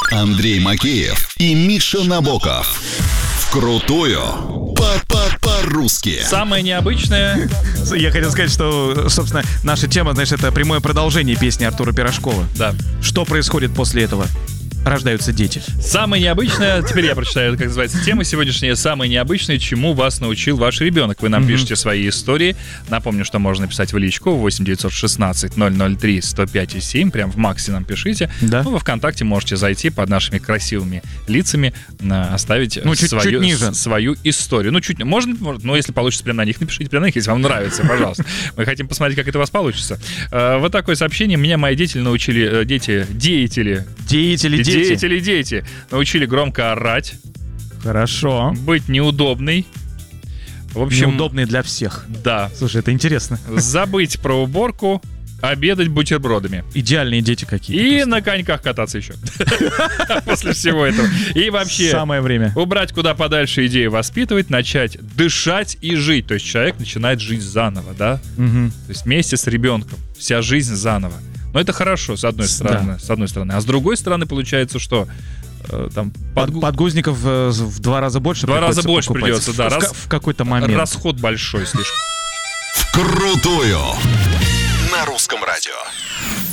Андрей Макеев и Миша Набоков. Вкрутую по-русски. Самое необычное... Я хотел сказать, что, собственно, наша тема, знаешь, это прямое продолжение песни Артура Пирожкова. Да. Что происходит после этого? Рождаются дети. Самое необычное, теперь я прочитаю, как называется тема сегодняшняя. Самое необычное, чему вас научил ваш ребенок. Вы нам пишете свои истории. Напомню, что можно написать в личку 8 916 003 105 7. Прям в Максе нам пишите. Да. Ну, во ВКонтакте можете зайти под нашими красивыми лицами, оставить свою историю. Ну, чуть можно, но если получится прямо на них, напишите прямо на них, если вам нравится, пожалуйста. Мы хотим посмотреть, как это у вас получится. Вот такое сообщение. Меня мои деятели научили, дети научили громко орать. Хорошо. Быть неудобной. В общем, неудобный для всех. Да. Слушай, это интересно. Забыть про уборку, обедать бутербродами. Идеальные дети какие. И на коньках кататься еще. После всего этого. И вообще... Самое время. Убрать куда подальше идею воспитывать, начать дышать и жить. То есть человек начинает жить заново, да? То есть вместе с ребенком. Вся жизнь заново. Но это хорошо, с одной стороны. А с другой стороны, получается, что там подгузников в 2 раза больше. В 2 раза больше придется, да. В какой-то момент. Расход большой слишком. Вкрутую на русском радио.